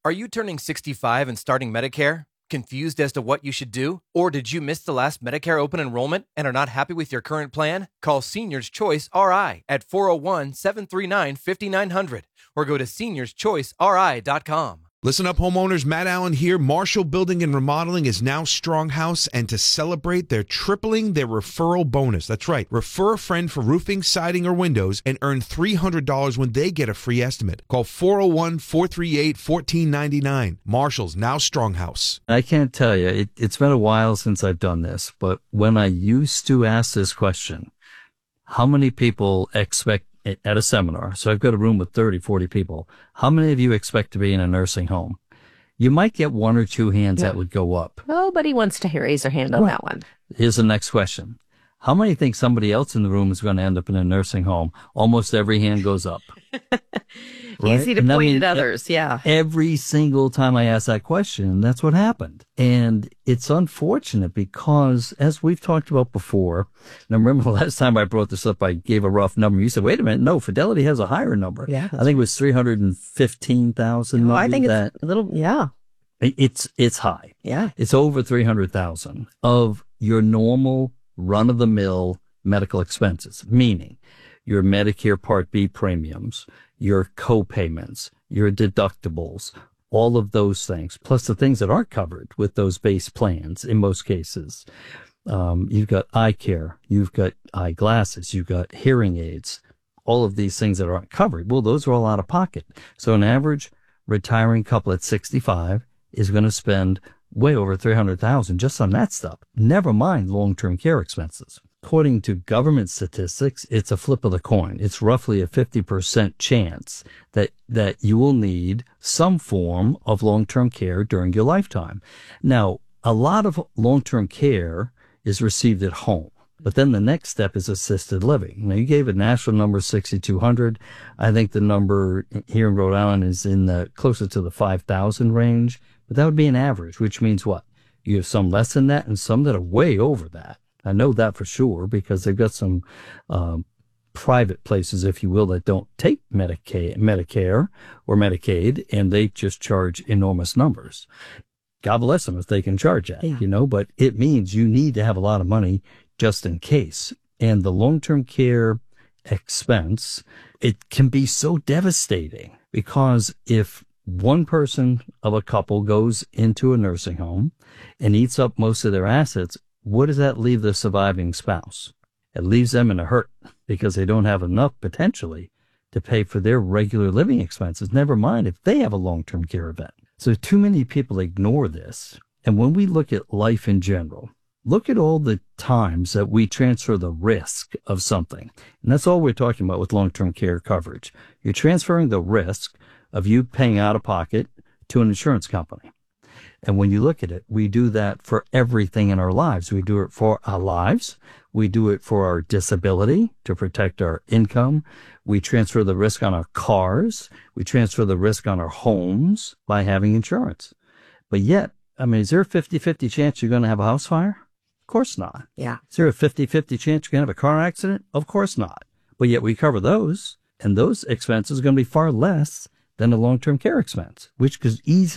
Are you turning 65 and starting Medicare? Confused as to what you should do? Or did you miss the last Medicare open enrollment and are not happy with your current plan? Call Seniors Choice RI at 401-739-5900 or go to seniorschoiceri.com. Listen up, homeowners. Matt Allen here. Marshall Building and Remodeling is now Stronghouse, and to celebrate, they're tripling their referral bonus. That's right. Refer a friend for roofing, siding, or windows and earn $300 when they get a free estimate. Call 401-438-1499. Marshall's now Stronghouse. I can't tell you, it's been a while since I've done this, but when I used to ask this question, how many people expect at a seminar, so I've got a room with 30, 40 people, how many of you expect to be in a nursing home? You might get one or two hands that would go up. Nobody wants to raise their hand on that one. Here's the next question. How many think somebody else in the room is going to end up in a nursing home? Almost every hand goes up. Right? Easy to point at others, yeah. Every single time I ask that question, that's what happened. And it's unfortunate because, as we've talked about before, and I remember the last time I brought this up, I gave a rough number. You said, wait a minute, no, Fidelity has a higher number. Yeah. I think it was 315,000. I think it's a little, yeah. It's high. Yeah. It's over 300,000 of your normal run-of-the-mill medical expenses, meaning your Medicare Part B premiums, your co-payments, your deductibles, all of those things, plus the things that aren't covered with those base plans in most cases. You've got eye care, you've got eyeglasses, you've got hearing aids, all of these things that aren't covered. Well, those are all out of pocket. So an average retiring couple at 65 is going to spend way over 300,000 just on that stuff. Never mind long-term care expenses. According to government statistics, it's a flip of the coin. It's roughly a 50% chance that you will need some form of long-term care during your lifetime. Now, a lot of long-term care is received at home, but then the next step is assisted living. Now, you gave a national number 6,200. I think the number here in Rhode Island is in the closer to the 5,000 range. But that would be an average, which means what? You have some less than that and some that are way over that. I know that for sure because they've got some private places, if you will, that don't take Medicare or Medicaid, and they just charge enormous numbers. God bless them if they can charge that, but it means you need to have a lot of money just in case. And the long-term care expense, it can be so devastating because if one person of a couple goes into a nursing home and eats up most of their assets, what does that leave the surviving spouse? It leaves them in a hurt because they don't have enough potentially to pay for their regular living expenses, never mind if they have a long-term care event. So too many people ignore this. And when we look at life in general, look at all the times that we transfer the risk of something. And that's all we're talking about with long-term care coverage. You're transferring the risk of you paying out of pocket to an insurance company. And when you look at it, we do that for everything in our lives. We do it for our lives. We do it for our disability to protect our income. We transfer the risk on our cars. We transfer the risk on our homes by having insurance. But yet, is there a 50-50 chance you're going to have a house fire? Of course not. Yeah. Is there a 50-50 chance you're going to have a car accident? Of course not. But yet we cover those, and those expenses are going to be far less than a long-term care expense, which could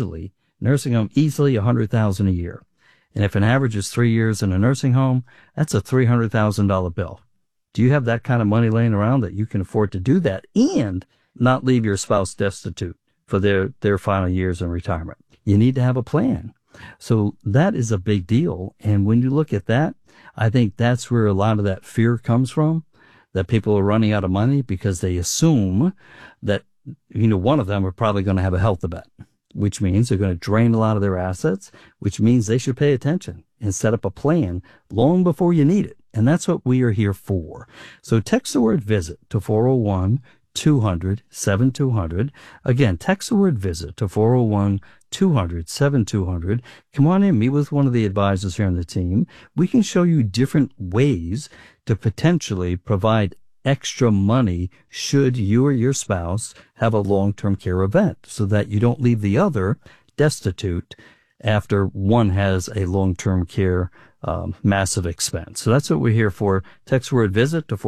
nursing home easily $100,000 a year. And if an average is 3 years in a nursing home, that's a $300,000 bill. Do you have that kind of money laying around that you can afford to do that and not leave your spouse destitute for their final years in retirement? You need to have a plan. So that is a big deal. And when you look at that, I think that's where a lot of that fear comes from, that people are running out of money because they assume that one of them are probably going to have a health event, which means they're going to drain a lot of their assets, which means they should pay attention and set up a plan long before you need it. And that's what we are here for. So text the word VISIT to 401-200-7200. Again, text the word VISIT to 401-200-7200. Come on in, meet with one of the advisors here on the team. We can show you different ways to potentially provide extra money should you or your spouse have a long-term care event so that you don't leave the other destitute after one has a long-term care massive expense. So that's what we're here for. Text word VISIT to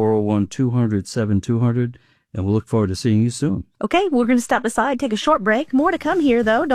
401-200-7200, and we'll look forward to seeing you soon. Okay, we're going to step aside, take a short break. More to come here, though.